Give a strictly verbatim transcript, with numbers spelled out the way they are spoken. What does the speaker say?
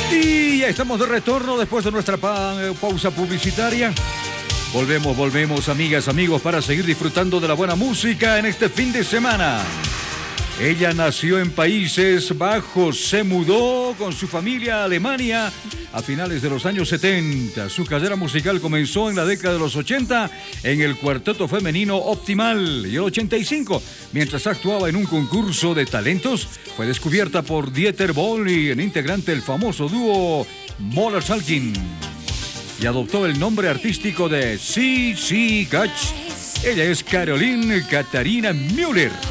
Y ya estamos de retorno después de nuestra pa pausa publicitaria. Volvemos, volvemos, amigas, amigos, para seguir disfrutando de la buena música en este fin de semana. Ella nació en Países Bajos, se mudó con su familia a Alemania a finales de los años setenta. Su carrera musical comenzó en la década de los ochenta en el cuarteto femenino Optimal, y el ochenta y cinco, mientras actuaba en un concurso de talentos, fue descubierta por Dieter Bohlen, el integrante del famoso dúo Måns-Zelmerlöw, y adoptó el nombre artístico de C C Catch. Ella es Caroline Katharina Müller.